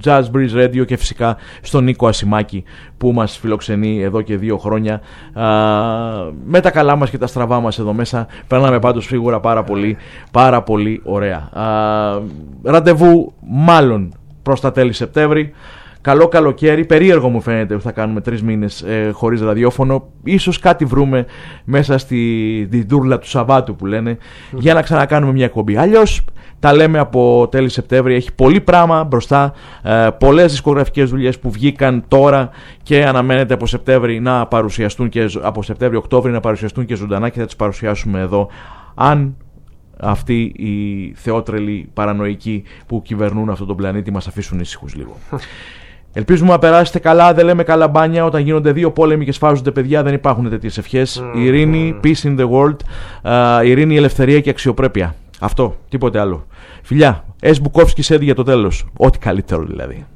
Jazz Breeze Radio και φυσικά στον Νίκο Ασημάκη που μας φιλοξενεί εδώ και 2 χρόνια. Με τα καλά μας και τα στραβά μας εδώ μέσα περνάμε πάντως σίγουρα πάρα πολύ ωραία. Ραντεβού μάλλον προς τα τέλη Σεπτέμβρη. Καλό καλοκαίρι, περίεργο μου φαίνεται ότι θα κάνουμε 3 μήνες χωρίς ραδιόφωνο. Ίσως κάτι βρούμε μέσα στη ντούρλα του Σαββάτου που λένε για να ξανακάνουμε μια εκπομπή. Αλλιώς τα λέμε από τέλη Σεπτέμβρη, έχει πολύ πράγμα μπροστά, πολλές δισκογραφικές δουλειές που βγήκαν τώρα και αναμένεται από Σεπτέμβρη να παρουσιαστούν και από Σεπτέμβρη-Οκτώβρη να παρουσιαστούν και ζωντανά και θα τις παρουσιάσουμε εδώ, αν αυτοί οι θεότρελοι παρανοϊκοί που κυβερνούν αυτόν τον πλανήτη μας αφήσουν ήσυχους λίγο. Ελπίζουμε να περάσετε καλά, δεν λέμε καλά μπάνια. Όταν γίνονται 2 πόλεμοι και σφάζονται παιδιά, δεν υπάρχουν τέτοιες ευχές. Ειρήνη, peace in the world. Ειρήνη, ελευθερία και αξιοπρέπεια. Αυτό, τίποτε άλλο. Φιλιά, Μπουκόφσκι Σέντι για το τέλος. Ό,τι καλύτερο δηλαδή.